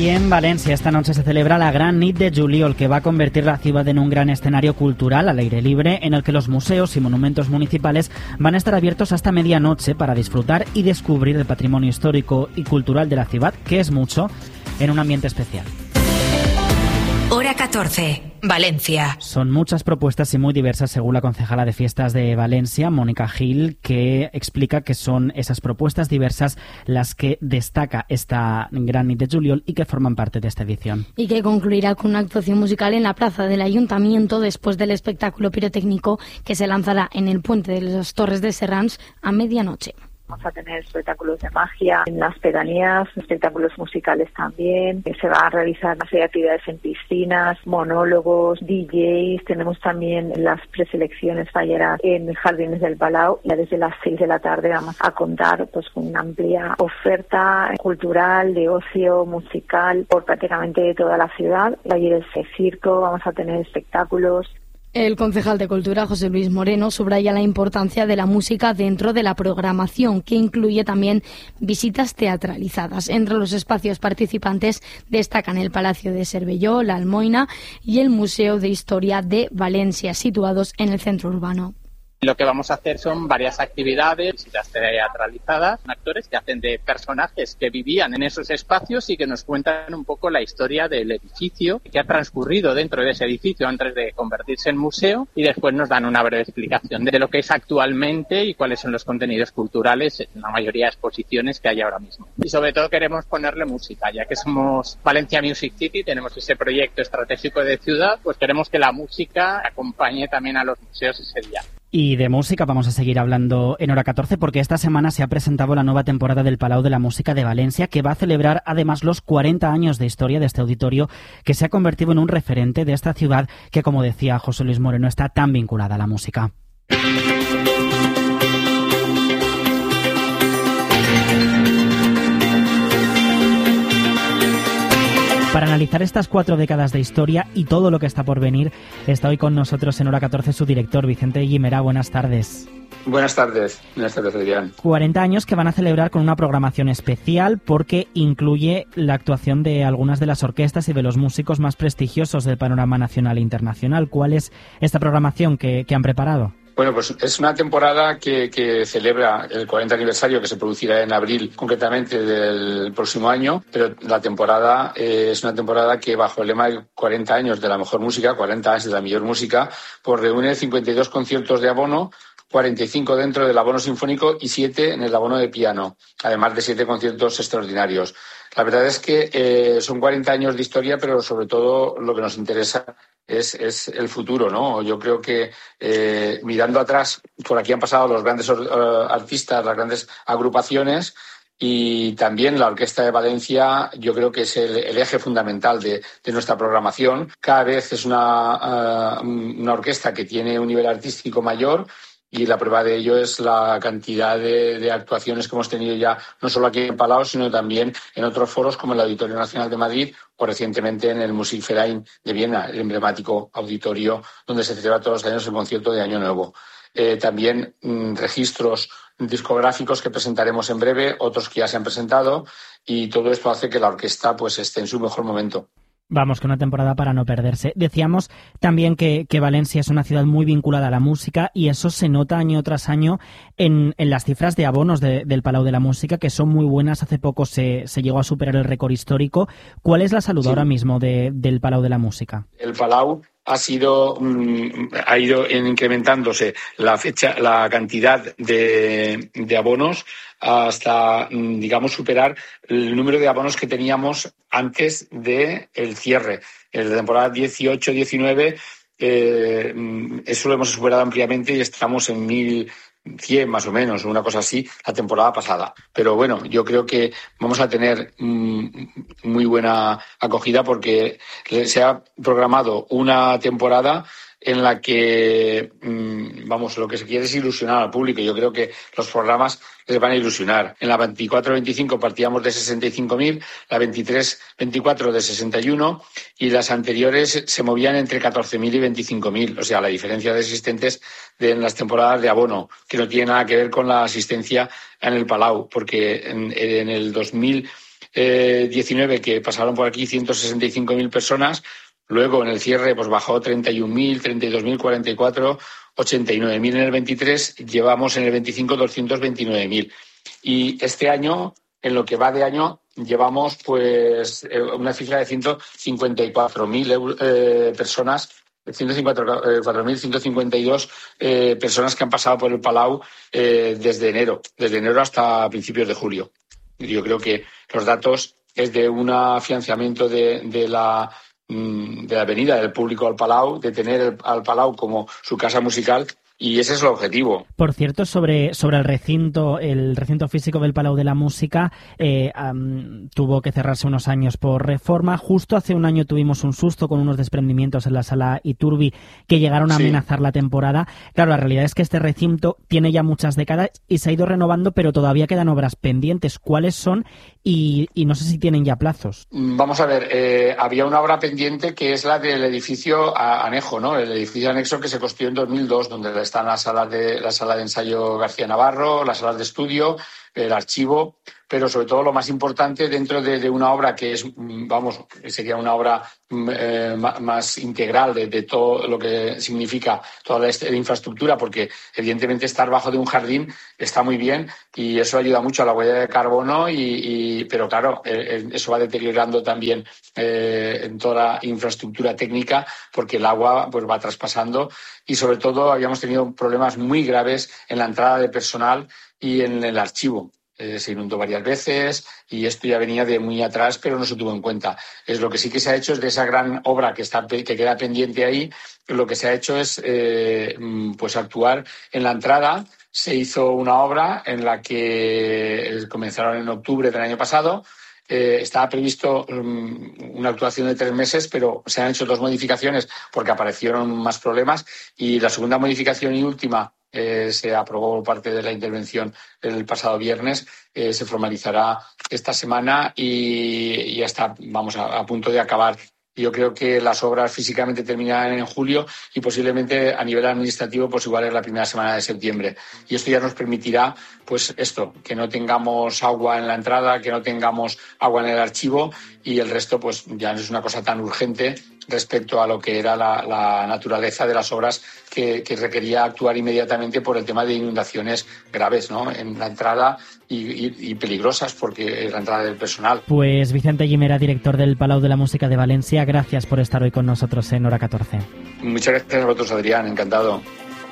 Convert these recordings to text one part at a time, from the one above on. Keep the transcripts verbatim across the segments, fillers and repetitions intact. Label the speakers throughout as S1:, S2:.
S1: Y en Valencia esta noche se celebra la Gran Nit de Juliol, que va a convertir la ciudad en un gran escenario cultural al aire libre, en el que los museos y monumentos municipales van a estar abiertos hasta medianoche para disfrutar y descubrir el patrimonio histórico y cultural de la ciudad, que es mucho, en un ambiente especial.
S2: Hora catorce, Valencia.
S1: Son muchas propuestas y muy diversas, según la concejala de Fiestas de Valencia, Mónica Gil, que explica que son esas propuestas diversas las que destaca esta Gran Nit de Juliol y que forman parte de esta edición.
S3: Y que concluirá con una actuación musical en la plaza del Ayuntamiento después del espectáculo pirotécnico que se lanzará en el puente de las Torres de Serrans a medianoche.
S4: Vamos a tener espectáculos de magia en las pedanías, espectáculos musicales también. Se va a realizar una serie de actividades en piscinas, monólogos, D Js. Tenemos también las preselecciones falleras en Jardines del Palau. Ya desde las seis de la tarde vamos a contar pues con una amplia oferta cultural, de ocio, musical, por prácticamente toda la ciudad. Talleres de circo, vamos a tener espectáculos.
S3: El concejal de Cultura, José Luis Moreno, subraya la importancia de la música dentro de la programación, que incluye también visitas teatralizadas. Entre los espacios participantes destacan el Palacio de Cervelló, la Almoina y el Museo de Historia de Valencia, situados en el centro urbano.
S5: Lo que vamos a hacer son varias actividades, visitas teatralizadas, actores que hacen de personajes que vivían en esos espacios y que nos cuentan un poco la historia del edificio que ha transcurrido dentro de ese edificio antes de convertirse en museo, y después nos dan una breve explicación de lo que es actualmente y cuáles son los contenidos culturales en la mayoría de exposiciones que hay ahora mismo. Y sobre todo queremos ponerle música, ya que somos Valencia Music City, tenemos ese proyecto estratégico de ciudad, pues queremos que la música acompañe también a los museos ese día.
S1: Y de música vamos a seguir hablando en Hora catorce, porque esta semana se ha presentado la nueva temporada del Palau de la Música de Valencia, que va a celebrar además los cuarenta años de historia de este auditorio, que se ha convertido en un referente de esta ciudad que, como decía José Luis Moreno, está tan vinculada a la música. Para analizar estas cuatro décadas de historia y todo lo que está por venir, está hoy con nosotros en Hora catorce su director, Vicente Guimerá. Buenas tardes.
S6: Buenas tardes, buenas tardes, Adrián.
S1: cuarenta años que van a celebrar con una programación especial, porque incluye la actuación de algunas de las orquestas y de los músicos más prestigiosos del panorama nacional e internacional. ¿Cuál es esta programación que, que han preparado?
S6: Bueno, pues es una temporada que, que celebra el cuarenta aniversario, que se producirá en abril concretamente del próximo año, pero la temporada eh, es una temporada que, bajo el lema de cuarenta años de la mejor música, cuarenta años de la mejor música, pues reúne cincuenta y dos conciertos de abono, cuarenta y cinco dentro del abono sinfónico y siete en el abono de piano, además de siete conciertos extraordinarios. La verdad es que eh, son cuarenta años de historia, pero sobre todo lo que nos interesa es, es el futuro, ¿no? Yo creo que eh, mirando atrás, por aquí han pasado los grandes uh, artistas, las grandes agrupaciones, y también la Orquesta de Valencia, yo creo que es el, el eje fundamental de, de nuestra programación. Cada vez es una, uh, una orquesta que tiene un nivel artístico mayor, y la prueba de ello es la cantidad de, de actuaciones que hemos tenido ya, no solo aquí en Palau, sino también en otros foros como el Auditorio Nacional de Madrid o recientemente en el Musikverein de Viena, el emblemático auditorio donde se celebra todos los años el concierto de Año Nuevo. Eh, también mmm, registros discográficos que presentaremos en breve, otros que ya se han presentado, y todo esto hace que la orquesta pues esté en su mejor momento.
S1: Vamos, que una temporada para no perderse. Decíamos también que, que Valencia es una ciudad muy vinculada a la música, y eso se nota año tras año en, en las cifras de abonos de, del Palau de la Música, que son muy buenas. Hace poco se, se llegó a superar el récord histórico. ¿Cuál es la salud sí. ahora mismo de, del Palau de la Música?
S6: El Palau ha sido mmm, ha ido incrementándose la fecha, la cantidad de, de abonos hasta, digamos, superar el número de abonos que teníamos antes del cierre. En la temporada dieciocho diecinueve eh, eso lo hemos superado ampliamente y estamos en mil cien más o menos, una cosa así, la temporada pasada. Pero bueno, yo creo que vamos a tener mmm, muy buena acogida, porque se ha programado una temporada en la que, vamos, lo que se quiere es ilusionar al público. Yo creo que los programas les van a ilusionar. En la veinticuatro veinticinco partíamos de sesenta y cinco mil, la veintitrés veinticuatro de sesenta y uno, y las anteriores se movían entre catorce mil y veinticinco mil. O sea, la diferencia de asistentes de, en las temporadas de abono, que no tiene nada que ver con la asistencia en el Palau, porque en, en el dos mil diecinueve, que pasaron por aquí ciento sesenta y cinco mil personas. Luego, en el cierre, pues bajó treinta y un mil, treinta y dos mil cuarenta y cuatro, ochenta y nueve mil en el veintitrés, llevamos en el veinticinco doscientos veintinueve mil. Y este año, en lo que va de año, llevamos pues una cifra de ciento cincuenta y cuatro mil eh, personas, ciento cincuenta y cuatro mil ciento cincuenta y dos eh, personas que han pasado por el Palau eh, desde enero, desde enero hasta principios de julio. Yo creo que los datos es de un afianzamiento de, de la de la venida del público al Palau, de tener el, al Palau como su casa musical, y ese es el objetivo.
S1: Por cierto, sobre, sobre el recinto, el recinto físico del Palau de la Música eh, um, tuvo que cerrarse unos años por reforma. Justo hace un año tuvimos un susto con unos desprendimientos en la sala Iturbi que llegaron a sí. amenazar la temporada. Claro, la realidad es que este recinto tiene ya muchas décadas y se ha ido renovando, pero todavía quedan obras pendientes. ¿Cuáles son? Y, y no sé si tienen ya plazos.
S6: Vamos a ver, eh, había una obra pendiente que es la del edificio anejo, ¿no? El edificio anexo que se construyó en dos mil dos, donde están las salas de la sala de ensayo García Navarro, las salas de estudio, el archivo, pero sobre todo lo más importante dentro de, de una obra que es, vamos, sería una obra eh, más integral de, de todo lo que significa toda la infraestructura, porque evidentemente estar bajo de un jardín está muy bien y eso ayuda mucho a la huella de carbono, y, y pero claro, eh, eso va deteriorando también eh, en toda la infraestructura técnica, porque el agua pues va traspasando, y sobre todo habíamos tenido problemas muy graves en la entrada de personal y en el archivo. Eh, se inundó varias veces y esto ya venía de muy atrás, pero no se tuvo en cuenta. Es lo que sí que se ha hecho es de esa gran obra que está que queda pendiente ahí, lo que se ha hecho es eh, pues actuar en la entrada. Se hizo una obra en la que comenzaron en octubre del año pasado. Eh, estaba previsto um, una actuación de tres meses, pero se han hecho dos modificaciones porque aparecieron más problemas, y la segunda modificación y última eh, se aprobó por parte de la intervención el pasado viernes, eh, se formalizará esta semana y ya está, vamos a, a punto de acabar. Yo creo que las obras físicamente terminarán en julio y posiblemente a nivel administrativo pues igual es la primera semana de septiembre. Y esto ya nos permitirá pues esto, que no tengamos agua en la entrada, que no tengamos agua en el archivo, y el resto pues ya no es una cosa tan urgente respecto a lo que era la, la naturaleza de las obras que, que requería actuar inmediatamente por el tema de inundaciones graves, ¿no? En la entrada y, y, y peligrosas, porque es la entrada del personal.
S1: Pues Vicente Guimera, director del Palau de la Música de Valencia, gracias por estar hoy con nosotros en Hora catorce.
S6: Muchas gracias a vosotros, Adrián, encantado.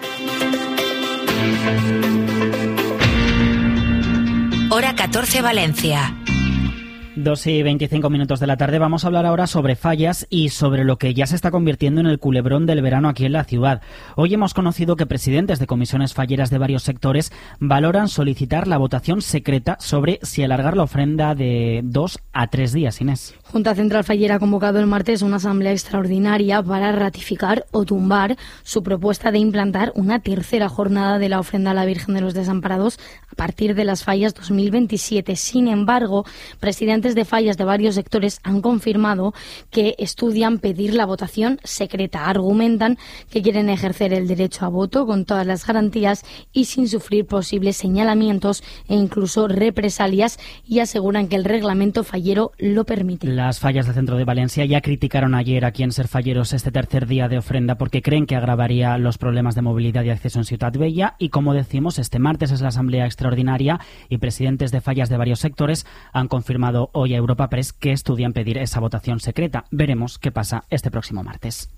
S2: Hora catorce Valencia.
S1: dos y veinticinco minutos de la tarde. Vamos a hablar ahora sobre fallas y sobre lo que ya se está convirtiendo en el culebrón del verano aquí en la ciudad. Hoy hemos conocido que presidentes de comisiones falleras de varios sectores valoran solicitar la votación secreta sobre si alargar la ofrenda de dos a tres días. Inés.
S3: Junta Central Fallera ha convocado el martes una asamblea extraordinaria para ratificar o tumbar su propuesta de implantar una tercera jornada de la ofrenda a la Virgen de los Desamparados a partir de las fallas dos mil veintisiete. Sin embargo, presidentes de fallas de varios sectores han confirmado que estudian pedir la votación secreta. Argumentan que quieren ejercer el derecho a voto con todas las garantías y sin sufrir posibles señalamientos e incluso represalias, y aseguran que el reglamento fallero lo permite.
S1: Las fallas del centro de Valencia ya criticaron ayer aquí en Ser Falleros este tercer día de ofrenda porque creen que agravaría los problemas de movilidad y acceso en Ciutat Vella, y como decimos, este martes es la asamblea extraordinaria y presidentes de fallas de varios sectores han confirmado hoy a Europa Press que estudian pedir esa votación secreta. Veremos qué pasa este próximo martes.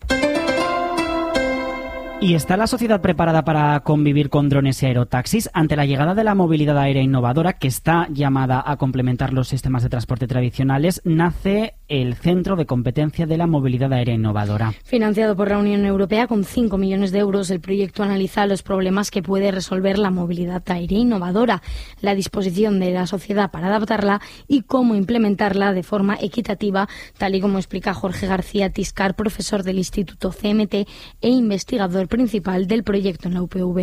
S1: ¿Y está la sociedad preparada para convivir con drones y aerotaxis? Ante la llegada de la movilidad aérea innovadora, que está llamada a complementar los sistemas de transporte tradicionales, nace el Centro de Competencia de la Movilidad Aérea Innovadora.
S3: Financiado por la Unión Europea con cinco millones de euros, el proyecto analiza los problemas que puede resolver la movilidad aérea innovadora, la disposición de la sociedad para adaptarla y cómo implementarla de forma equitativa, tal y como explica Jorge García Tiscar, profesor del Instituto C M T e investigador principal del proyecto en la U P V.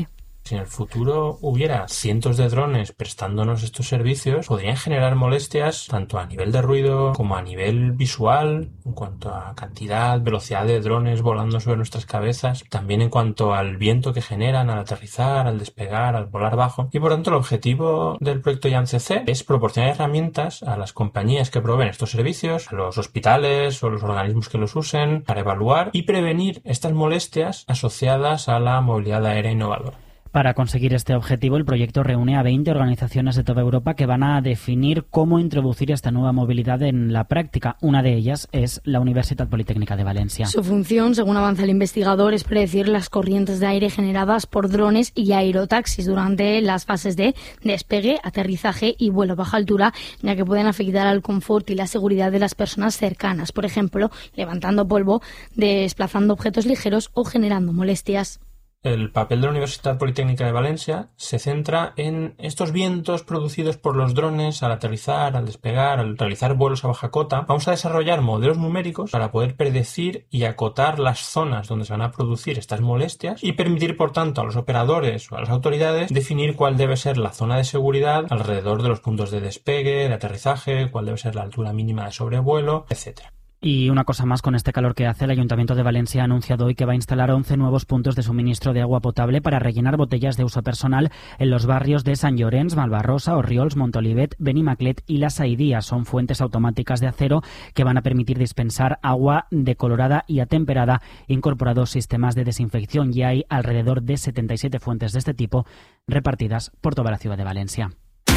S7: Si en el futuro hubiera cientos de drones prestándonos estos servicios, podrían generar molestias tanto a nivel de ruido como a nivel visual, en cuanto a cantidad, velocidad de drones volando sobre nuestras cabezas, también en cuanto al viento que generan al aterrizar, al despegar, al volar bajo. Y por tanto el objetivo del proyecto YAMCC es proporcionar herramientas a las compañías que proveen estos servicios, a los hospitales o los organismos que los usen, para evaluar y prevenir estas molestias asociadas a la movilidad aérea innovadora.
S1: Para conseguir este objetivo, el proyecto reúne a veinte organizaciones de toda Europa que van a definir cómo introducir esta nueva movilidad en la práctica. Una de ellas es la Universitat Politécnica de Valencia.
S3: Su función, según avanza el investigador, es predecir las corrientes de aire generadas por drones y aerotaxis durante las fases de despegue, aterrizaje y vuelo a baja altura, ya que pueden afectar al confort y la seguridad de las personas cercanas, por ejemplo, levantando polvo, desplazando objetos ligeros o generando molestias.
S7: El papel de la Universitat Politécnica de Valencia se centra en estos vientos producidos por los drones al aterrizar, al despegar, al realizar vuelos a baja cota. Vamos a desarrollar modelos numéricos para poder predecir y acotar las zonas donde se van a producir estas molestias y permitir, por tanto, a los operadores o a las autoridades definir cuál debe ser la zona de seguridad alrededor de los puntos de despegue, de aterrizaje, cuál debe ser la altura mínima de sobrevuelo, etcétera.
S1: Y una cosa más, con este calor que hace, el Ayuntamiento de Valencia ha anunciado hoy que va a instalar once nuevos puntos de suministro de agua potable para rellenar botellas de uso personal en los barrios de Sant Llorenç, Malvarrosa, Orriols, Montolivet, Benimaclet y La Saidía. Son fuentes automáticas de acero que van a permitir dispensar agua decolorada y atemperada, incorporados sistemas de desinfección, y hay alrededor de setenta y siete fuentes de este tipo repartidas por toda la ciudad de Valencia.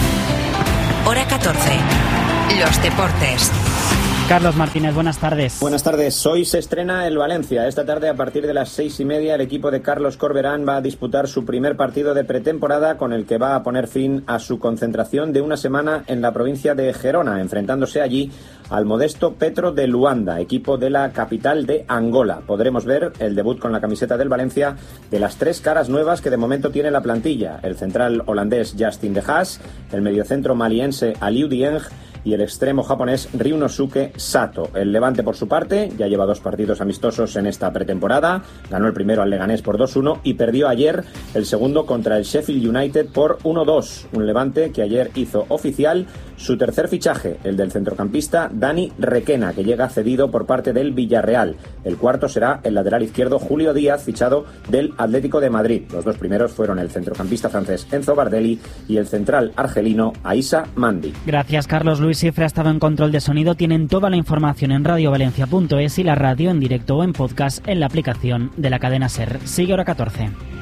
S2: Hora catorce. Los deportes.
S1: Carlos Martínez, buenas tardes.
S8: Buenas tardes. Hoy se estrena el Valencia. Esta tarde, a partir de las seis y media, el equipo de Carlos Corberán va a disputar su primer partido de pretemporada, con el que va a poner fin a su concentración de una semana en la provincia de Gerona, enfrentándose allí al modesto Petro de Luanda, equipo de la capital de Angola. Podremos ver el debut con la camiseta del Valencia de las tres caras nuevas que de momento tiene la plantilla: el central holandés Justin De Haas, el mediocentro maliense Aliou Dieng y el extremo japonés Ryunosuke Sato. El Levante, por su parte, ya lleva dos partidos amistosos en esta pretemporada. Ganó el primero al Leganés por dos uno y perdió ayer el segundo contra el Sheffield United por uno dos. Un Levante que ayer hizo oficial su tercer fichaje, el del centrocampista Dani Requena, que llega cedido por parte del Villarreal. El cuarto será el lateral izquierdo Julio Díaz, fichado del Atlético de Madrid. Los dos primeros fueron el centrocampista francés Enzo Bardelli y el central argelino Aissa Mandi.
S1: Gracias, Carlos. Luis Cifra ha estado en control de sonido. Tienen toda la información en radiovalencia punto es y la radio en directo o en podcast en la aplicación de la cadena SER. Sigue Hora catorce.